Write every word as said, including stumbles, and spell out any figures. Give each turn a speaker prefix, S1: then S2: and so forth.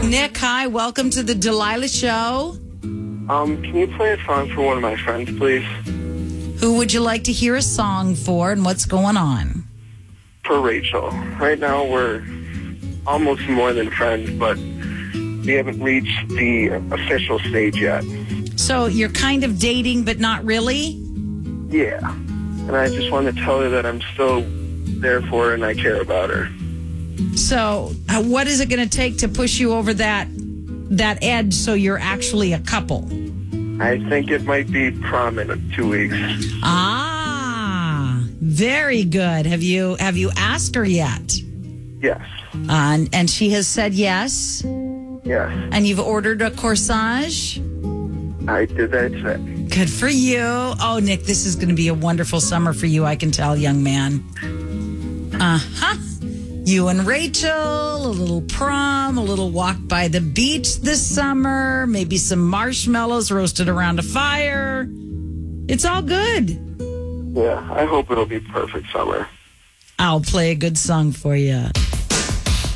S1: Nick, hi. Welcome to the Delilah Show.
S2: Um, can you play a song for one of my friends, please?
S1: Who would you like to hear a song for, and what's going on?
S2: For Rachel. Right now we're almost more than friends, but we haven't reached the official stage yet.
S1: So you're kind of dating, but not really?
S2: Yeah. And I just want to tell her that I'm still there for her and I care about her.
S1: So uh, what is it going to take to push you over that that edge so you're actually a couple?
S2: I think it might be prom in two weeks.
S1: Ah, very good. Have you have you asked her yet?
S2: Yes.
S1: Uh, and, and she has said yes?
S2: Yes.
S1: And you've ordered a corsage?
S2: I did that today.
S1: Good for you. Oh, Nick, this is going to be a wonderful summer for you, I can tell, young man. Uh-huh. You and Rachel, a little prom, a little walk by the beach this summer, maybe some marshmallows roasted around a fire. It's all good.
S2: Yeah, I hope it'll be perfect summer.
S1: I'll play a good song for you.